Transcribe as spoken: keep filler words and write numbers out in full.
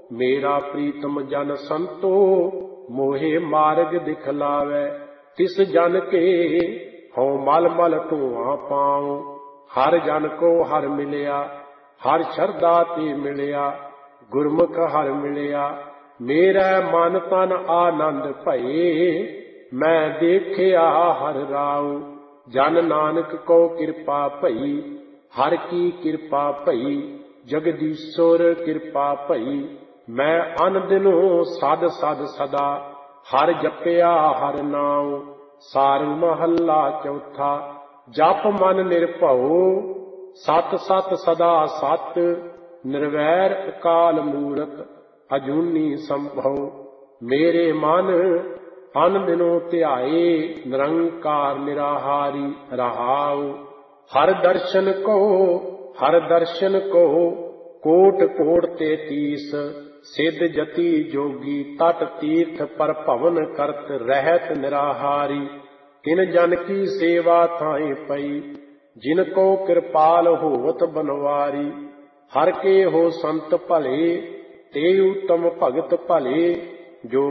मेरा प्रीतम जन संतो, मोहे मार्ग दिखलावे। तिस जन के हों मल मल धुआं पाऊं, हर जन को हर मिलिया, हर शरदा ते मिलिया, गुरमुख हर मिलिया। मेरा मन तन आनंद भये, मैं देखिया हर राऊ। जन नानक को कृपा भई, हर की कृपा भई, जगदीश्वर कृपा भई। मैं अन दिनों सद सद सदा, हर जपया हर नाम। सारंग महला चौथा। जप मन निर्भउ, सत सत सदा सत। निर्वैर अकाल मूरत, अजूनी संभव। मेरे मन अन दिनों ध्याए, निरंकार निराहारी रहाऊ। हर दर्शन को हर दर्शन को, कोट कोट तेतीस। सिद्ध जति जोगी तट तीर्थ पर भवन करत, रहत निराहारी। तिन जन की सेवा थाई पई, जिनको कृपाल होवत बनवारी। हर के हो संत भले, ते उत्तम भगत भले। जो